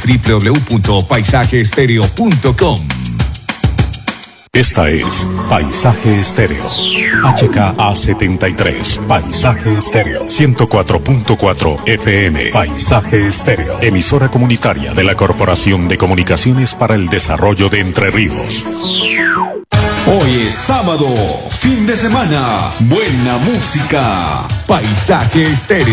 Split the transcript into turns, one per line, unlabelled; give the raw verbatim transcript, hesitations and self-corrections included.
w w w punto paisaje estéreo punto com.
Esta es Paisaje Estéreo. H K A setenta y tres. Paisaje Estéreo. ciento cuatro punto cuatro F M. Paisaje Estéreo. Emisora comunitaria de la Corporación de Comunicaciones para el Desarrollo de Entre Ríos.
Hoy es sábado, fin de semana, buena música. Paisaje Estéreo.